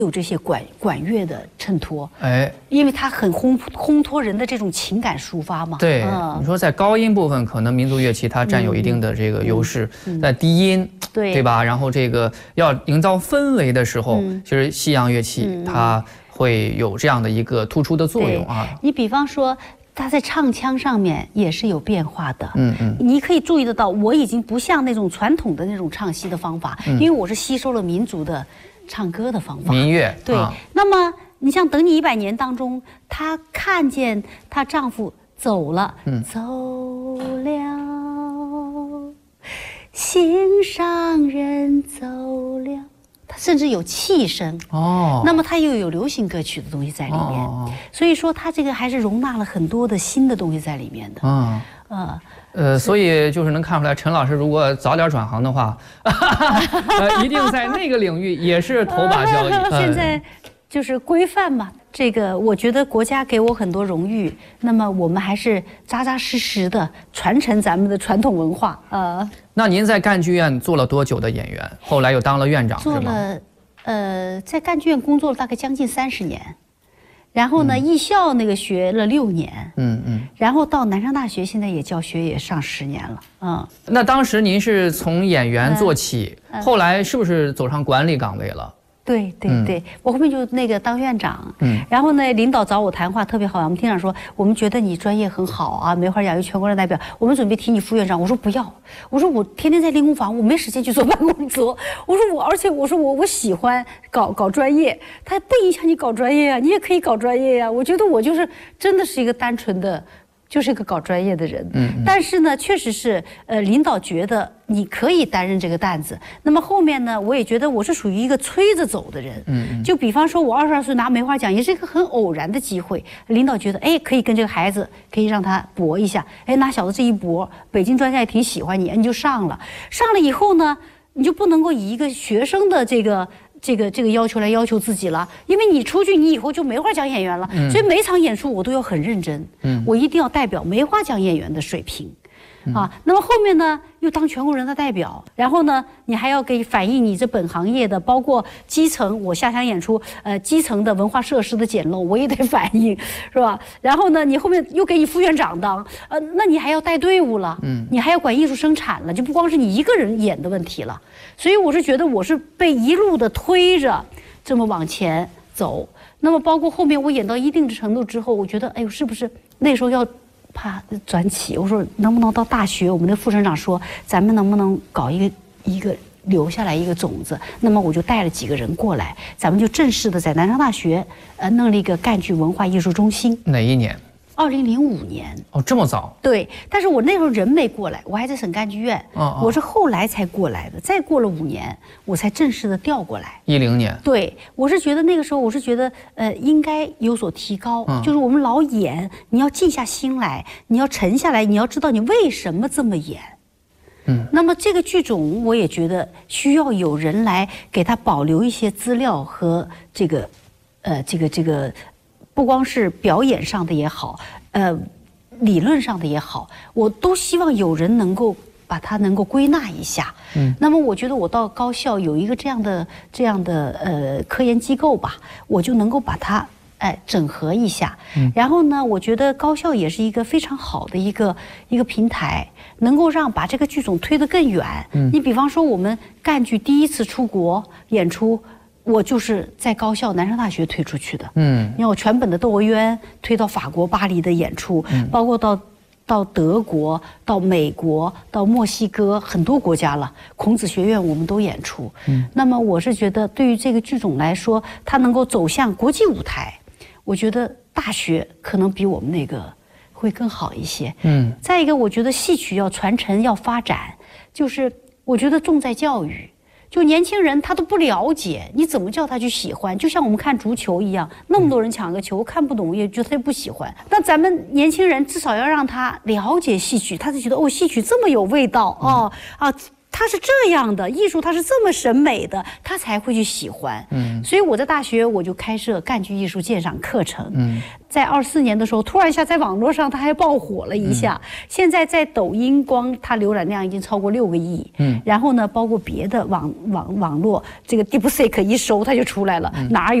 有这些管乐的衬托，哎，因为它很烘托人的这种情感抒发嘛。 对，你说在高音部分，可能民族乐器它占有一定的这个优势，在低音，对吧？然后这个要营造氛围的时候，其实西洋乐器它会有这样的一个突出的作用啊。 你比方说。它在唱腔上面也是有变化的，你可以注意得到，我已经不像那种传统的那种唱戏的方法，因为我是吸收了民族的唱歌的方法， 民乐。 对，那么你像《等你100年》当中，她看见她丈夫走了，走了，心上人走了。它甚至有气声哦，那么它又有流行歌曲的东西在里面，所以说它这个还是容纳了很多的新的东西在里面的。 所以就是能看出来，陈老师如果早点转行的话，一定在那个领域也是头把交椅。 现在就是规范嘛，这个我觉得国家给我很多荣誉，那么我们还是扎扎实实的传承咱们的传统文化那您在赣剧院做了多久的演员？后来又当了院长， 做了，在赣剧院工作了大概将近30年，然后呢，艺校那个学了6年，然后到南上大学，现在也教学也上10年了， 那当时您是从演员做起，后来是不是走上管理岗位了？ 对，我后面就那个当院长，然后呢，领导找我谈话特别好，我们厅长说，我们觉得你专业很好啊，梅花奖有全国人代表，我们准备提你副院长。我说不要，我说我天天在练功房，我没时间去做办公桌。我说而且我说我喜欢搞专业，它不影响你搞专业啊，你也可以搞专业呀。我觉得我就是真的是一个单纯的。就是一个搞专业的人，但是呢，确实是，领导觉得你可以担任这个担子。那么后面呢，我也觉得我是属于一个催着走的人，就比方说，我22岁拿梅花奖，也是一个很偶然的机会。领导觉得，哎，可以跟这个孩子，可以让他搏一下，哎，拿小子这一搏，北京专家也挺喜欢你，你就上了。上了以后呢，你就不能够以一个学生的这个要求来要求自己了，因为你出去，你以后就梅花奖演员了，所以每场演出我都要很认真，我一定要代表梅花奖演员的水平，那么后面呢，又当全国人大代表，然后呢，你还要给反映你这本行业的，包括基层，我下乡演出，基层的文化设施的简陋，我也得反映，是吧？然后呢，你后面又给你副院长当，那你还要带队伍了，你还要管艺术生产了，就不光是你一个人演的问题了。所以我是觉得我是被一路的推着这么往前走。那么包括后面我演到一定的程度之后，我觉得，哎呦，是不是那时候要怕转起？我说能不能到大学？我们的副省长说，咱们能不能搞一个留下来一个种子？那么我就带了几个人过来，咱们就正式的在南上大学弄了一个赣剧文化艺术中心。 哪一年 ？2005年。 哦，这么早？ 对，但是我那时候人没过来，我还在省赣剧院，我是后来才过来的，再过了5年，我才正式的调过来。 10年。 对，我是觉得那个时候，我是觉得应该有所提高，就是我们老演，你要静下心来，你要沉下来，你要知道你为什么这么演。那么这个剧种，我也觉得需要有人来给他保留一些资料和这个，不光是表演上的也好，理论上的也好，我都希望有人能够把它能够归纳一下。那么我觉得我到高校有一个这样的科研机构吧，我就能够把它整合一下。然后呢，我觉得高校也是一个非常好的一个平台，能够把这个剧种推得更远。你比方说我们赣剧第一次出国演出，我就是在高校南上大学推出去的。你看我全本的《窦娥冤》推到法国巴黎的演出，包括到德国、到美国、到墨西哥很多国家了，孔子学院我们都演出。那么我是觉得，对于这个剧种来说，它能够走向国际舞台，我觉得大学可能比我们那个会更好一些。再一个，我觉得戏曲要传承要发展，就是我觉得重在教育。就年轻人他都不了解，你怎么叫他去喜欢？就像我们看足球一样，那么多人抢个球，看不懂也觉得他不喜欢。那咱们年轻人至少要让他了解戏曲，他就觉得哦，戏曲这么有味道他是这样的艺术，他是这么审美的，他才会去喜欢。所以我在大学我就开设赣剧艺术鉴赏课程。在24年的时候，突然一下在网络上它还爆火了一下。现在在抖音光它浏览量已经超过6个亿。然后呢，包括别的网络这个 DeepSeek 一搜它就出来了，哪有？